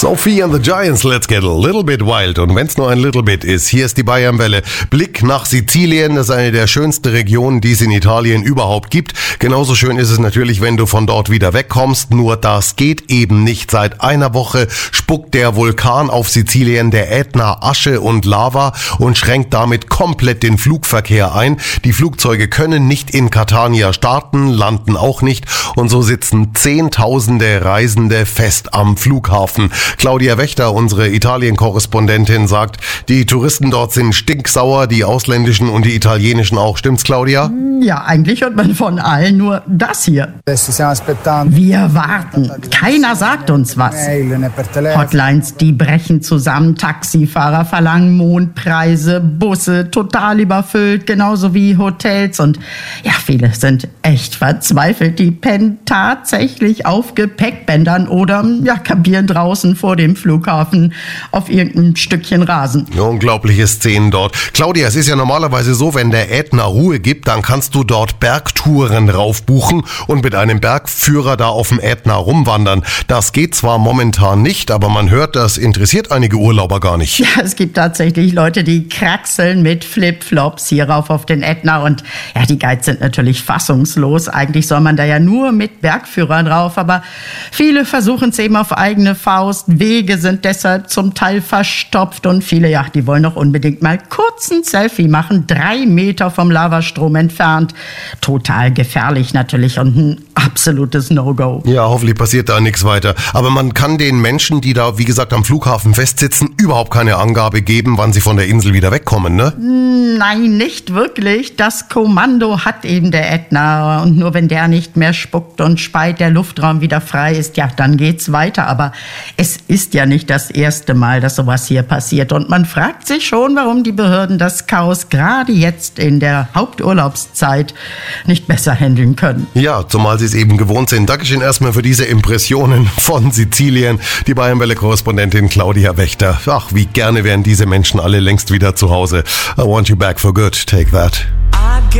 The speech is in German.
Sophie and the Giants, let's get a little bit wild. Und wenn es nur ein little bit ist, hier ist die Bayernwelle. Blick nach Sizilien, das ist eine der schönsten Regionen, die es in Italien überhaupt gibt. Genauso schön ist es natürlich, wenn du von dort wieder wegkommst. Nur das geht eben nicht. Seit einer Woche spuckt der Vulkan auf Sizilien, der Ätna, Asche und Lava und schränkt damit komplett den Flugverkehr ein. Die Flugzeuge können nicht in Catania starten, landen auch nicht. Und so sitzen Zehntausende Reisende fest am Flughafen. Claudia Wächter, unsere Italien-Korrespondentin, sagt, die Touristen dort sind stinksauer, die ausländischen und die italienischen auch. Stimmt's, Claudia? Ja, eigentlich hört man von allen nur das hier. Wir warten. Keiner sagt uns was. Hotlines, die brechen zusammen. Taxifahrer verlangen Mondpreise, Busse total überfüllt, genauso wie Hotels. Und ja, viele sind echt verzweifelt. Die pennen tatsächlich auf Gepäckbändern oder kampieren draußen vor dem Flughafen auf irgendeinem Stückchen Rasen. Unglaubliche Szenen dort. Claudia, es ist ja normalerweise so, wenn der Ätna Ruhe gibt, dann kannst du dort Bergtouren raufbuchen und mit einem Bergführer da auf dem Ätna rumwandern. Das geht zwar momentan nicht, aber man hört, das interessiert einige Urlauber gar nicht. Ja, es gibt tatsächlich Leute, die kraxeln mit Flipflops hier rauf auf den Ätna und ja, die Guides sind natürlich fassungslos. Eigentlich soll man da ja nur mit Bergführern rauf, aber viele versuchen es eben auf eigene Faust. Wege sind deshalb zum Teil verstopft und viele, die wollen doch unbedingt mal kurz ein Selfie machen, 3 Meter vom Lavastrom entfernt. Total gefährlich natürlich und ein absolutes No-Go. Ja, hoffentlich passiert da nichts weiter. Aber man kann den Menschen, die da, wie gesagt, am Flughafen festsitzen, überhaupt keine Angabe geben, wann sie von der Insel wieder wegkommen, ne? Nein, nicht wirklich. Das Kommando hat eben der Ätna und nur wenn der nicht mehr spuckt und speit, der Luftraum wieder frei ist, dann geht's weiter. Aber es ist ja nicht das erste Mal, dass sowas hier passiert und man fragt sich schon, warum die Behörden das Chaos gerade jetzt in der Haupturlaubszeit nicht besser handeln können. Ja, zumal sie es eben gewohnt sind. Dankeschön erstmal für diese Impressionen von Sizilien. Die Bayernwelle-Korrespondentin Claudia Wächter. Ach, wie gerne wären diese Menschen alle längst wieder zu Hause. I want you back for good. Take that.